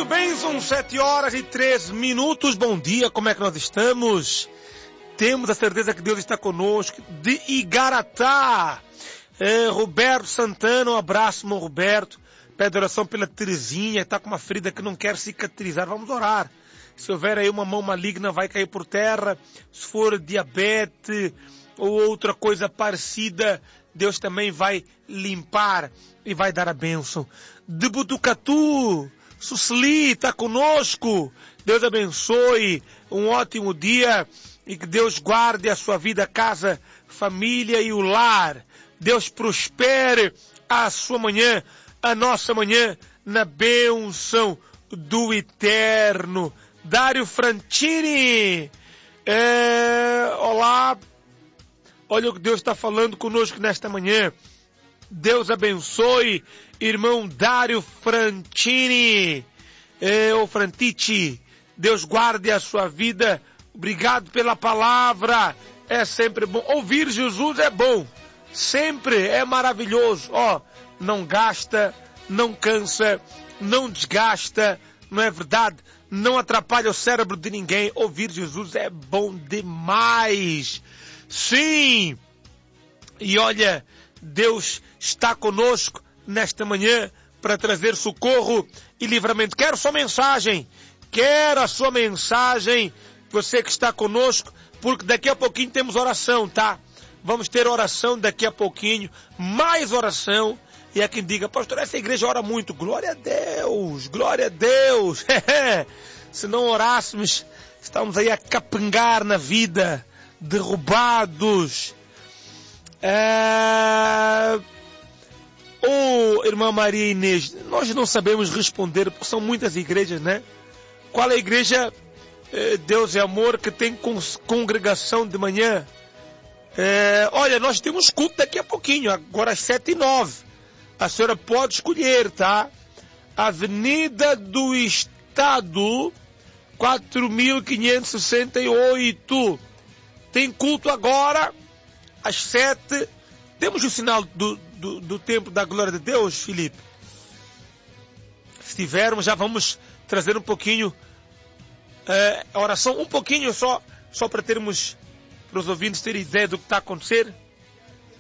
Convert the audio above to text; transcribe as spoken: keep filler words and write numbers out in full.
Muito bem, são sete horas e três minutos. Bom dia, como é que nós estamos? Temos a certeza que Deus está conosco. De Igaratá, é, Roberto Santana, um abraço, irmão Roberto. Pede oração pela Terezinha, está com uma ferida que não quer cicatrizar. Vamos orar. Se houver aí uma mão maligna, vai cair por terra. Se for diabetes ou outra coisa parecida, Deus também vai limpar e vai dar a bênção. De Butucatu, Suceli está conosco. Deus abençoe, um ótimo dia e que Deus guarde a sua vida, casa, família e o lar. Deus prospere a sua manhã, a nossa manhã, na bênção do Eterno. Dário Frantini, é, olá, olha o que Deus está falando conosco nesta manhã. Deus abençoe, irmão Dário Frantini, é, ou Frantici, Deus guarde a sua vida, obrigado pela palavra, é sempre bom, ouvir Jesus é bom, sempre é maravilhoso, ó, não gasta, não cansa, não desgasta, não é verdade? Não atrapalha o cérebro de ninguém, ouvir Jesus é bom demais, sim, e olha, Deus está conosco nesta manhã para trazer socorro e livramento. Quero sua mensagem, quero a sua mensagem, você que está conosco, porque daqui a pouquinho temos oração, tá? Vamos ter oração daqui a pouquinho, mais oração, e há quem diga, pastor, essa igreja ora muito, glória a Deus, glória a Deus, se não orássemos, estamos aí a capengar na vida, derrubados. É... Oh, irmã Maria Inês, nós não sabemos responder, porque são muitas igrejas, né? Qual é a igreja, é, Deus é Amor, que tem congregação de manhã? É, olha, nós temos culto daqui a pouquinho, agora às sete e nove. A senhora pode escolher, tá? Avenida do Estado, quatro mil quinhentos e sessenta e oito. Tem culto agora às sete. Temos o sinal do, do, do tempo da glória de Deus, Felipe? Se tivermos, já vamos trazer um pouquinho é, a oração, um pouquinho só, só para termos, para os ouvintes terem ideia do que está a acontecer.